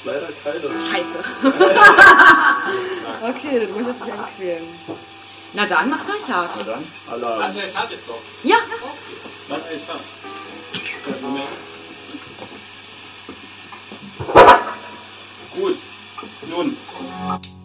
Leider keine. Scheiße. Okay, du möchtest mich anquälen. Na dann, Matriarchat. Na dann. Alarm. Also der Tat ist doch. Ja. Dann ich hab. Moment. Gut. Nun.